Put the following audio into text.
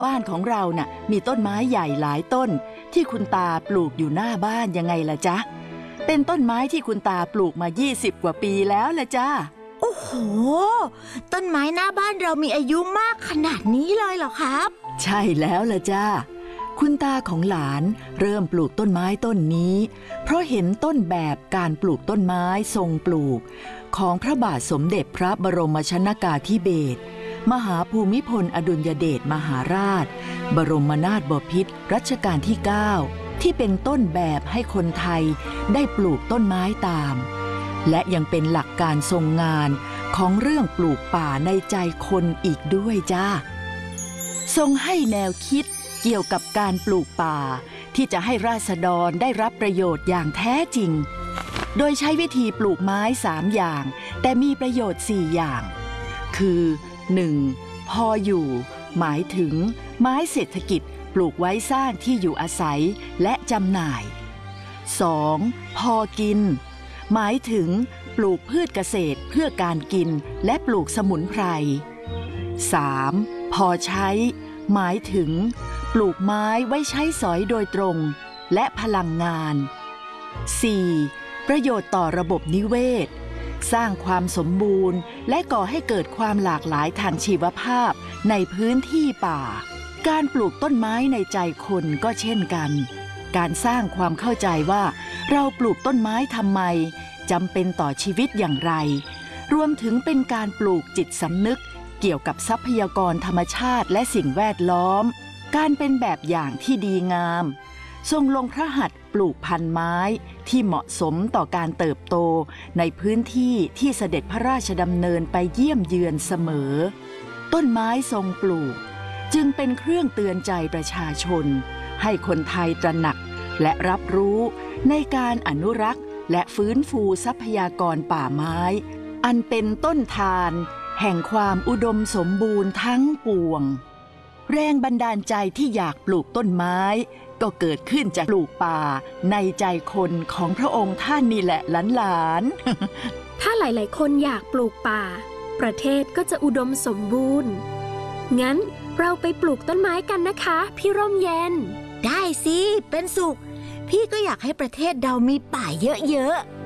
บ้านของเราน่ะมีต้นไม้ใหญ่หลายต้นที่คุณตาปลูกอยู่หน้าบ้านยังไงล่ะจ๊ะเป็นต้นไม้ที่คุณตาปลูกมา20 กว่าปีแล้วล่ะจ้าโอ้โหต้นไม้หน้าบ้านเรามีอายุมากขนาดนี้เลยเหรอครับใช่แล้วล่ะจ้าคุณตาของหลานเริ่มปลูกต้นไม้ต้นนี้เพราะเห็นต้นแบบการปลูกต้นไม้ทรงปลูกของพระบาทสมเด็จพระบรมชนกาธิเบศรมหาภูมิพลอดุลยเดชมหาราชบรมนาถบพิตรรัชกาลที่ 9ที่เป็นต้นแบบให้คนไทยได้ปลูกต้นไม้ตามและยังเป็นหลักการทรงงานของเรื่องปลูกป่าในใจคนอีกด้วยจ้าทรงให้แนวคิดเกี่ยวกับการปลูกป่าที่จะให้ราษฎรได้รับประโยชน์อย่างแท้จริงโดยใช้วิธีปลูกไม้3 อย่างแต่มีประโยชน์4 อย่างคือ 1. พออยู่หมายถึงไม้เศรษฐกิจปลูกไว้สร้างที่อยู่อาศัยและจำหน่าย 2. พอกินหมายถึงปลูกพืชเกษตรเพื่อการกินและปลูกสมุนไพร 3. พอใช้หมายถึงปลูกไม้ไว้ใช้สอยโดยตรงและพลังงาน 4. ประโยชน์ต่อระบบนิเวศสร้างความสมบูรณ์และก่อให้เกิดความหลากหลายทางชีวภาพในพื้นที่ป่าการปลูกต้นไม้ในใจคนก็เช่นกันการสร้างความเข้าใจว่าเราปลูกต้นไม้ทำไมจำเป็นต่อชีวิตอย่างไรรวมถึงเป็นการปลูกจิตสำนึกเกี่ยวกับทรัพยากรธรรมชาติและสิ่งแวดล้อมการเป็นแบบอย่างที่ดีงามทรงลงพระหัตถ์ปลูกพันธุ์ไม้ที่เหมาะสมต่อการเติบโตในพื้นที่ที่เสด็จพระราชดำเนินไปเยี่ยมเยือนเสมอต้นไม้ทรงปลูกจึงเป็นเครื่องเตือนใจประชาชนให้คนไทยตระหนักและรับรู้ในการอนุรักษ์และฟื้นฟูทรัพยากรป่าไม้อันเป็นต้นทานแห่งความอุดมสมบูรณ์ทั้งปวงแรงบันดาลใจที่อยากปลูกต้นไม้ก็เกิดขึ้นจากปลูกป่าในใจคนของพระองค์ท่านนี่แหละหลานถ้าหลายๆคนอยากปลูกป่าประเทศก็จะอุดมสมบูรณ์งั้นเราไปปลูกต้นไม้กันนะคะพี่ร่มเย็นได้สิเป็นสุขพี่ก็อยากให้ประเทศเรามีป่าเยอะๆ